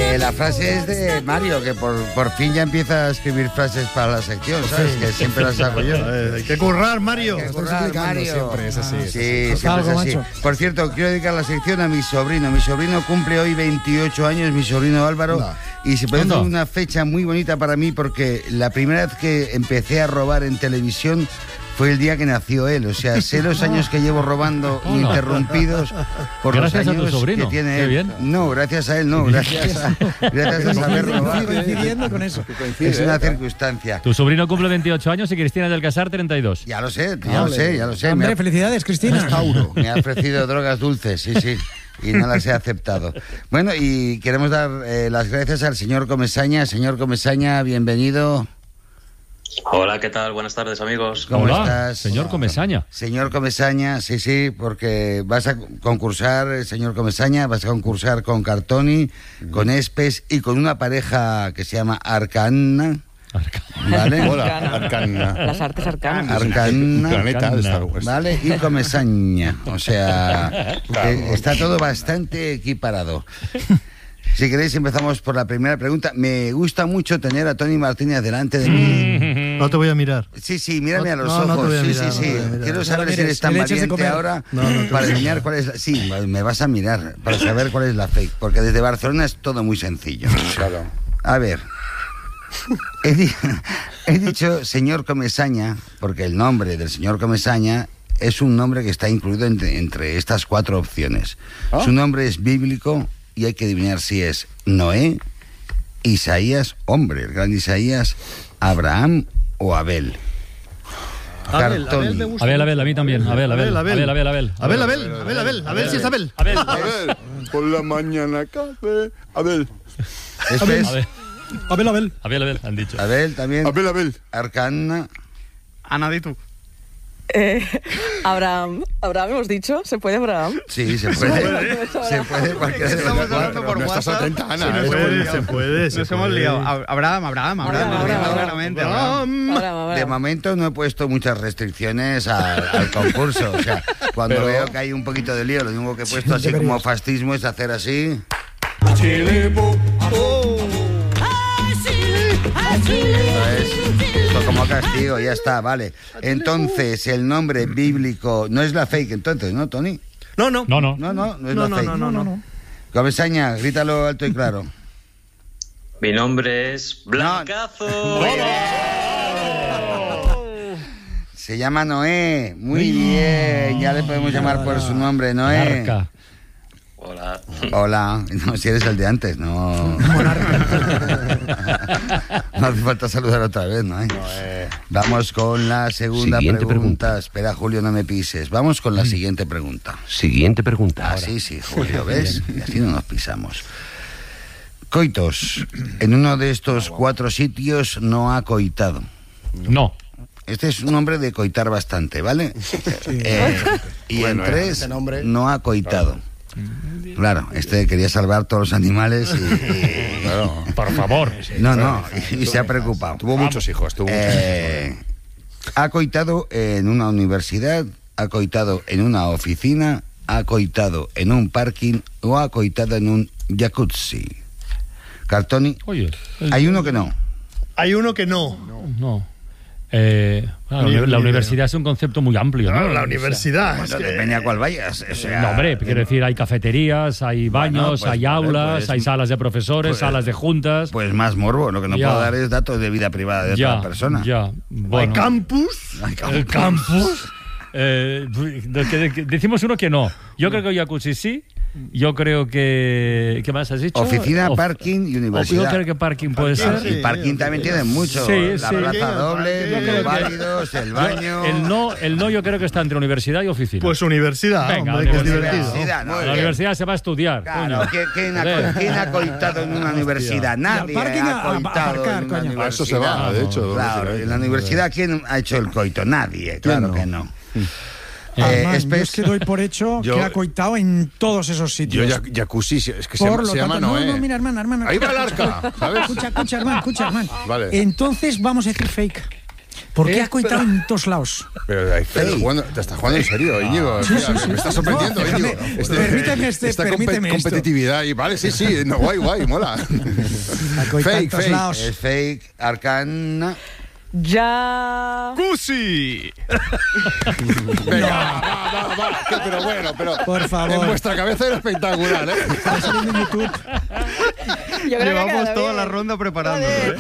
La frase es de Mario, que por fin ya empieza a escribir frases para la sección, ¿sabes? Que siempre las hago yo. Hay que currar, Mario. Hay que currar, Mario. Siempre es así. Sí, siempre es así. Por cierto, quiero dedicar la sección a mi sobrino. Mi sobrino cumple hoy 28 años, mi sobrino Álvaro. Y se produce una fecha muy bonita para mí porque la primera vez que empecé a robar en televisión fue el día que nació él. O sea, sé los años que llevo robando ininterrumpidos por gracias los años a tu sobrino. que tiene Qué él. bien. No, gracias a él no. Gracias a saber robar. Coincidiendo con eso. Es una circunstancia. Tu sobrino cumple 28 años y Cristina del Casar 32. Ya lo sé, ya lo sé. Hombre, felicidades, Cristina. Me ha ofrecido drogas dulces, sí. Y no las he aceptado. Bueno, y queremos dar las gracias al señor Comesaña. Señor Comesaña, bienvenido. Hola, ¿qué tal? Buenas tardes, amigos. ¿Cómo Hola, estás? señor Comesaña. Señor Comesaña, sí, porque vas a concursar, señor Comesaña, vas a concursar con Cartoni, con Espes y con una pareja que se llama Arcana. ¿Vale? Hola, Arcana. Las artes arcanas. Arcana. Planeta de Star Wars. ¿Vale? Y Comesaña. O sea, está todo bastante equiparado. Si queréis, empezamos por la primera pregunta. Me gusta mucho tener a Tony Martínez delante de mí. No te voy a mirar. Sí, mírame a los No, no ojos. te voy a mirar, Sí. no te voy a mirar. Quiero saber No lo si eres mires, tan que le eches de valiente comer. ahora No, no te para voy a adivinar cuál es la... Sí, me vas a mirar para saber cuál es la fake. Porque desde Barcelona es todo muy sencillo. Claro. A ver. He dicho señor Comesaña porque el nombre del señor Comesaña es un nombre que está incluido entre estas 4 opciones. Su nombre es bíblico y hay que adivinar si es Noé, Isaías, hombre, el gran Isaías, Abraham o Abel. Abel Cartoni. me gusta. Abel, a mí también. Abel si es Abel. Abel. Abel, por la mañana café. Abel. Este es Abel, han dicho. Abel también. Abel. Arcana. Ana, di tú. Abraham hemos dicho, ¿se puede Abraham? Sí, se puede. Se puede cualquiera de las 4. No estás atenta, Ana. Se puede. Nos hemos liado. Abraham. Claramente. Abraham. De momento no he puesto muchas restricciones al concurso. O sea, cuando veo que hay un poquito de lío, lo único que he puesto así como fascismo es hacer así. Esto como castigo, ya está, vale. Entonces, el nombre bíblico no es la fake, entonces, ¿no, Tony? No. No es la fake. No. Comesaña, grítalo alto y claro. Mi nombre es Blancazo. Se llama Noé. Muy bien, ya le podemos llamar por su nombre, Noé. Arca. Hola. No, si eres el de antes, no. No hace falta saludar otra vez, ¿no? Vamos con la segunda Siguiente pregunta. Espera, Julio, no me pises. Vamos con la siguiente pregunta. Siguiente pregunta. Sí, Julio, ¿ves? Y así no nos pisamos. Coitos, en uno de estos 4 sitios no ha coitado. No. Este es un nombre de coitar bastante, ¿vale? Y Bueno, en 3 ese nombre... no ha coitado. Claro, quería salvar todos los animales y Claro. Por favor. No, y se ha preocupado. Tuvo muchos hijos. Ha coitado en una universidad, ha coitado en una oficina, ha coitado en un parking o ha coitado en un jacuzzi. Cartoni, Oye. hay uno que no. Hay uno que no. No. Claro, la universidad es un concepto muy amplio, ¿no? Claro, la universidad. Bueno, depende a cuál vayas. O sea, No, hombre, quiero decir, hay cafeterías, hay baños, pues, hay aulas, pues, hay salas de profesores, salas de juntas. Pues más morbo, lo que no Ya. puedo dar es datos de vida privada de otra persona. Ya, bueno. Hay campus. El campus. Decimos uno que no. Yo creo que jacuzzi sí. Yo creo que... ¿Qué más has dicho? Oficina, parking y universidad. Yo creo que parking puede ser. Y parking también tiene mucho. Sí, la sí. plaza doble, Yo creo los que- válidos, el baño. El no yo creo que está entre universidad y oficina. Pues universidad, Venga, hombre, que es universidad. divertido. Universidad, ¿no? La universidad se va a estudiar. Claro, coño. ¿quién ha coitado en una universidad? Nadie parking ha a coitado aparcar, en una coño. universidad. Eso se va, de hecho. Claro, en la universidad, ¿quién ha hecho el coito? Nadie, claro no? que no. Armand, Espes- yo es que doy por hecho Yo- que ha coitado en todos esos Yo sitios. jacuzzi, es que Por lo se llama tanto, Noé. no, mira, hermano. Ahí va el arca, ¿sabes? Escucha, hermano. Vale. Entonces vamos a decir fake. ¿Por qué has coitado en todos lados? Pero te estás jugando en serio, Íñigo. Sí, sí, sí. Me está sorprendiendo, No, Íñigo. permíteme Esta esto. competitividad. Y vale, sí, no, guay, mola. Fake. Es fake, arcana. Ya. ¡Cusi! Venga, va. Pero bueno, Por favor. en vuestra cabeza era espectacular, ¿eh? Está saliendo en YouTube. Yo creo que Llevamos queda toda bien. la ronda preparándonos. Joder.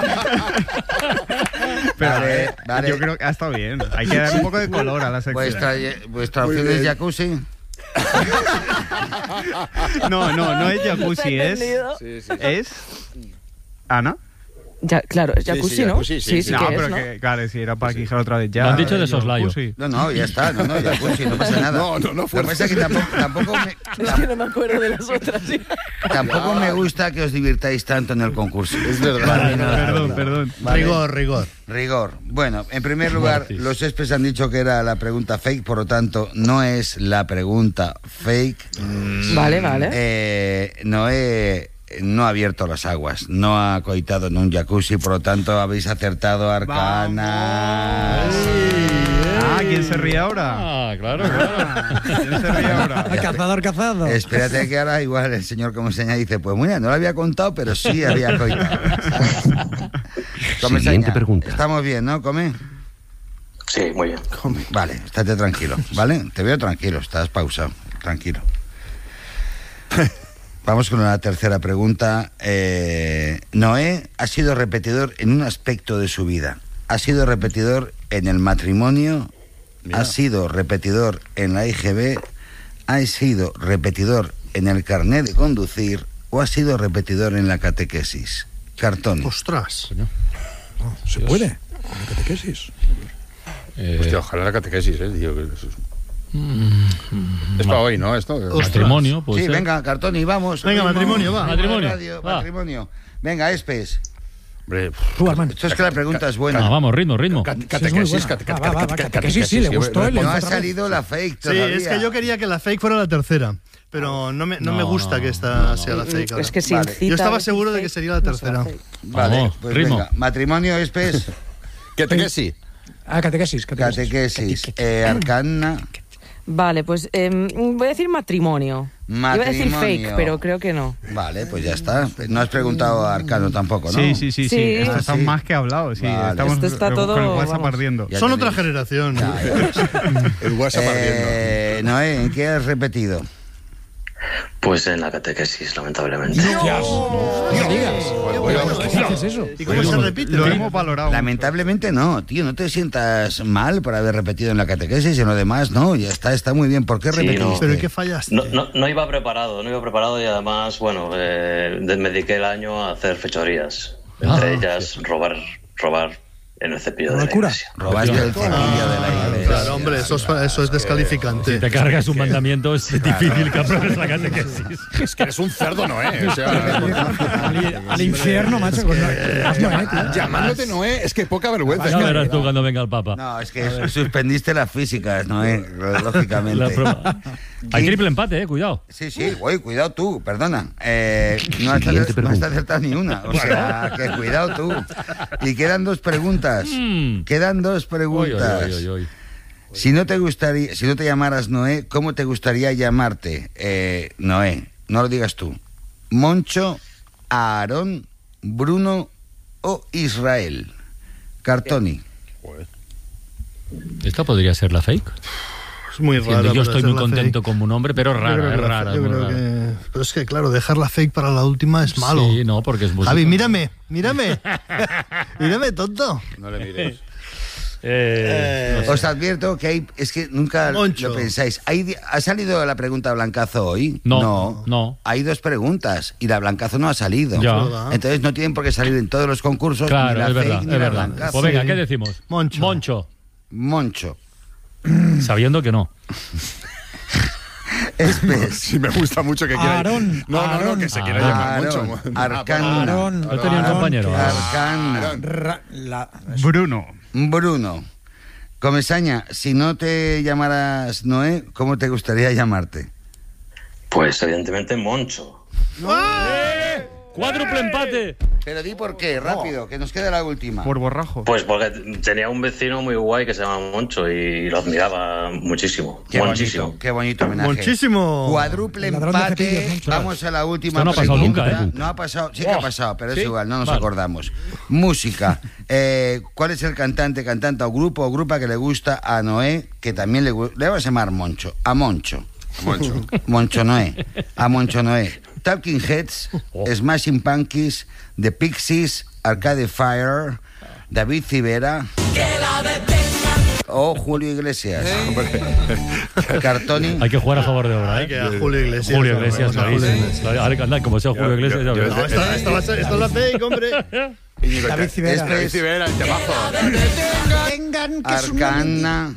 Pero Vale. yo creo que ha estado bien. Hay que dar un poco de color a la sección. Vuestra opción es jacuzzi. No es jacuzzi, ¿Se ha entendido? es... ¿Ana? Ya, claro, es jacuzzi, ¿no? jacuzzi, sí. Sí, no, que pero es, ¿no? que, claro, si era para quijar otra vez ya. Lo han dicho de soslayo. Jacuzzi. No, ya está. No, jacuzzi, no pasa nada. No, Lo que pasa es que tampoco Es que no me acuerdo de las otras. ¿Sí? tampoco me gusta que os divirtáis tanto en el concurso. Es verdad. Perdón. Vale. Rigor. Rigor. Bueno, en primer lugar, los experts han dicho que era la pregunta fake, por lo tanto, no es la pregunta fake. Vale. Noé no ha abierto las aguas, no ha coitado en un jacuzzi, por lo tanto, habéis acertado arcanas. ¿Quién se ríe ahora? Claro. ¿Quién se ríe ahora? Cazador. Espérate que ahora igual el señor como enseña dice, pues mira, no lo había contado, pero sí había coitado. Siguiente pregunta. Estamos bien, ¿no? Come. Sí, muy bien. Vale, estate tranquilo, ¿vale? Te veo tranquilo, estás pausado, tranquilo. Vamos con la tercera pregunta. Noé ha sido repetidor en un aspecto de su vida. Ha sido repetidor en el matrimonio, ha sido repetidor en la IGB, ha sido repetidor en el carnet de conducir o ha sido repetidor en la catequesis. Cartoni. Ostras. ¿Se puede? ¿La catequesis? Hostia, ojalá la catequesis, tío. Es para hoy, ¿no? Esto. Matrimonio, pues. Sí, venga, Cartoni, vamos. Venga, matrimonio, va. Matrimonio, va. Matrimonio. Venga, Espes. Hombre, Tú, Armand. Esto es que la pregunta es buena. No, vamos, ritmo. catequesis, Catequesis sí, le gustó. No ha salido la fake Sí, todavía. es que yo quería que la fake fuera la tercera. Pero no me gusta que esta sea la fake. ahora. Es que si Vale. incita Yo estaba a decir seguro de fake, que sería la no será tercera. fake. Vale, Vamos, pues ritmo. venga. Matrimonio, Espes. catequesis. Catequesis. Catequesis. Arcana. Vale, pues voy a decir matrimonio. Iba a decir Matrimonio. fake, pero creo que no. Vale, pues ya está. No has preguntado a Arcano tampoco, ¿no? Sí. Sí. Esto está sí. más que hablado. Sí, Vale. estamos Esto está todo, con el WhatsApp vamos. ardiendo. Ya Son te otra digo. generación. El WhatsApp ardiendo. Noé, ¿en qué has repetido? Pues en la catequesis, lamentablemente. No digas. ¿Qué haces eso? ¿Y cómo se repite? Lo hemos valorado. Lamentablemente no, tío, no te sientas mal por haber repetido en la catequesis y en lo demás, no, ya está muy bien. ¿Por qué Sí, repetiste? no. ¿Pero en qué fallaste? No iba preparado y además, bueno, me dediqué el año a hacer fechorías. Entre ellas, robar en el cepillo de la Locura. iglesia. Robaste el cepillo de la iglesia. Claro, hombre, eso es descalificante. Te cargas un mandamiento, es difícil que apruebes la catequesis. Es que eres un cerdo, Noé. O sea, Al infierno, macho. llamándote Noé, es que poca vergüenza. Ya verás tú cuando venga el Papa. No, es que suspendiste las físicas, Noé, La lógicamente. prueba. Hay triple empate, cuidado. Sí, voy, cuidado tú, perdona. No has acertado ni una. O sea, que cuidado tú. Y quedan dos preguntas. Quedan dos preguntas. Oy. Si no te llamaras Noé, ¿cómo te gustaría llamarte? Noé, no lo digas tú. Moncho, Aarón, Bruno o Israel. Cartoni. Esta podría ser la fake. Es muy rara. Yo estoy muy para ser la contento fake. con mi nombre, pero Yo creo rara, que es la- rara. yo muy creo rara. que- Pero es que, claro, dejar la fake para la última es malo. Sí, no, porque es música. Javi, mírame. Mírame, tonto. No le mires. Os advierto que es que nunca Moncho. lo pensáis. ¿Ha salido la pregunta Blancazo hoy? No. Hay dos preguntas y la Blancazo no ha salido. Ya. ¿Verdad? Entonces no tienen por qué salir en todos los concursos ni Claro, la es fake verdad, ni es la verdad. Blancazo. Pues venga, Sí. ¿qué decimos? Moncho. Moncho. Sabiendo que no. Espes. Sí, me gusta mucho que quiera. Aarón, No, que se quiera llamar Aarón, mucho. Arcana. Aarón. Yo tenía un compañero. Arcana. Bruno. Bruno. Comesaña, si no te llamaras Noé, ¿cómo te gustaría llamarte? Pues evidentemente Moncho. ¡Cuádruple empate! Pero di por qué, rápido, que nos queda la última. Por borrajo. Pues porque tenía un vecino muy guay que se llama Moncho y lo admiraba muchísimo. Qué bonito homenaje. Muchísimo. Cuádruple El ladrón de empate. cepillos, Moncho. Vamos a la última. Esto no ha pasado pregunta. nunca, ¿eh? No ha pasado, sí que ha pasado, pero es igual, no nos Vale. acordamos. Música. ¿Cuál es el cantante o grupo o grupa que le gusta a Noé? Que también le vamos a llamar Moncho. A Moncho. Moncho Noé. A Moncho Noé. Talking Heads, Smashing Pumpkins, The Pixies, Arcade Fire, David Civera o Julio Iglesias. Cartoni. Hay que jugar a favor de obra, Hay ¿eh? que a Julio Iglesias. Julio Iglesias, Vamos a Julio clarísimo. Iglesias. Ahora que anda, como sea Julio Iglesias, ya ves. No, esto es la fake, hombre. David Civera. David Civera, el temazo. Arcana.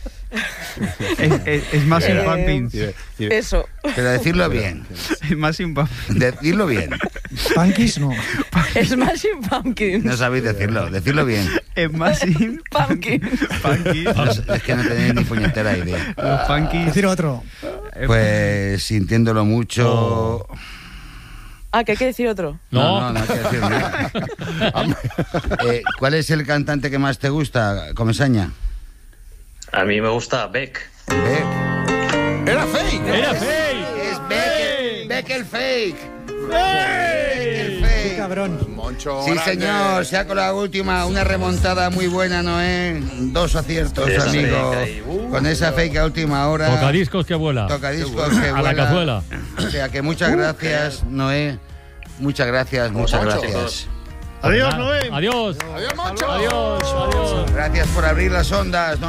Es más sin Pumpkins. Eso. Pero decirlo bien. Es más sin Pumpkins. Decirlo bien. Punkis no. Smashing Pumpkins. No sabéis decirlo bien. Es más sin Pumpkins. Pumpkins. Es que no tenéis ni puñetera idea. Los Pumpkins. Decir otro. Pues sintiéndolo mucho. Ah, que hay que decir otro. No hay que decir nada. ¿Cuál es el cantante que más te gusta, Comesaña? A mí me gusta Beck. Beck. ¡Era fake! ¡Era fake! Es Beck. Beck el fake. Qué Fake. cabrón. Moncho Sí, grande. señor, se ha con la última, una remontada muy buena, Noé. 2 aciertos, Sí, esa amigo. fake ahí. Con esa fake a última hora. Tocadiscos que vuela. Tocadiscos que A la vuela. cazuela. O sea que muchas gracias, Noé. Muchas gracias. chicos. Adiós, Noé. Adiós. ¡Adiós, Moncho! Adiós. Gracias por abrir las ondas.